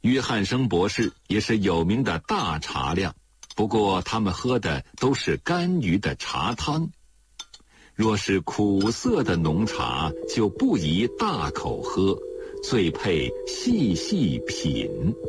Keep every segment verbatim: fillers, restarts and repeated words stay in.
约翰生博士也是有名的大茶量，不过他们喝的都是甘于的茶汤。若是苦涩的浓茶，就不宜大口喝，最配细细品。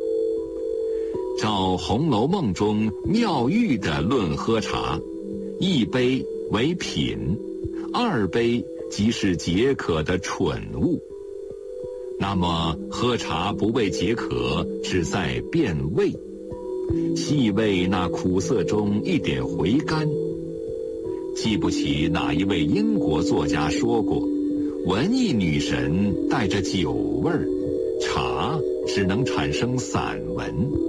照《红楼梦》中妙玉的论喝茶，一杯为品，二杯即是解渴的蠢物。那么喝茶不为解渴，只在变味，细味那苦涩中一点回甘。记不起哪一位英国作家说过，文艺女神带着酒味儿，茶只能产生散文。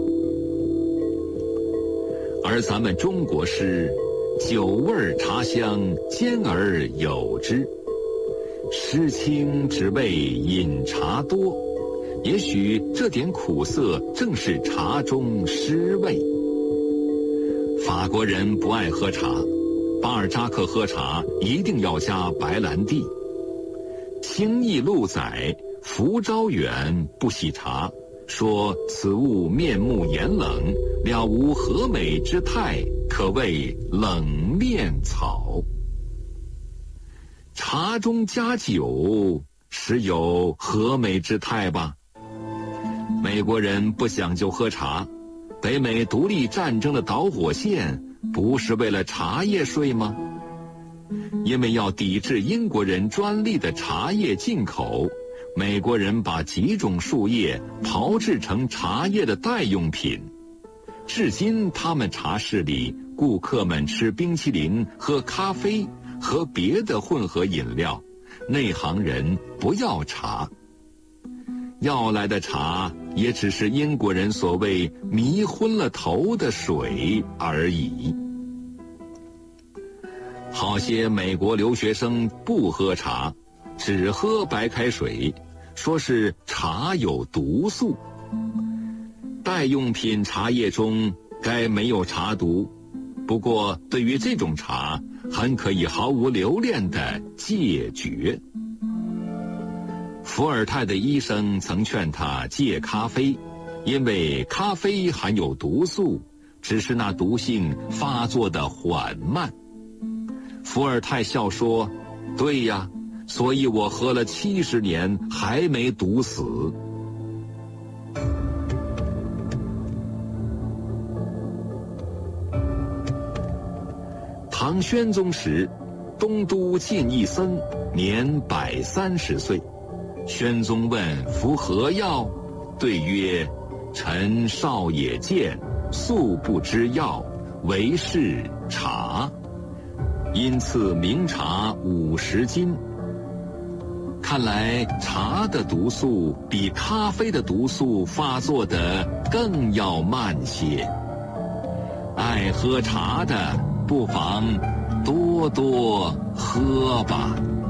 而咱们中国诗，酒味儿茶香兼而有之。诗清只为饮茶多，也许这点苦涩正是茶中诗味。法国人不爱喝茶，巴尔扎克喝茶一定要加白兰地。清议录载，福昭远不喜茶，说此物面目严冷，了无和美之态，可谓冷面草。茶中加酒，实有和美之态吧？美国人不讲究喝茶，北美独立战争的导火线不是为了茶叶税吗？因为要抵制英国人专利的茶叶进口，美国人把几种树叶炮制成茶叶的代用品。至今他们茶室里，顾客们吃冰淇淋、喝咖啡和别的混合饮料，内行人不要茶。要来的茶也只是英国人所谓迷昏了头的水而已。好些美国留学生不喝茶，只喝白开水，说是茶有毒素。代用品茶叶中该没有茶毒，不过对于这种茶，很可以毫无留恋地戒绝。伏尔泰的医生曾劝他戒咖啡，因为咖啡含有毒素，只是那毒性发作的缓慢。伏尔泰笑说：“对呀，所以我喝了七十年还没毒死。”唐宣宗时，东都进一僧，年百三十岁。宣宗问服何药，对曰：“臣少也见，素不知药，唯是茶。”因赐名茶五十斤。看来茶的毒素比咖啡的毒素发作的更要慢些。爱喝茶的不妨多多喝吧。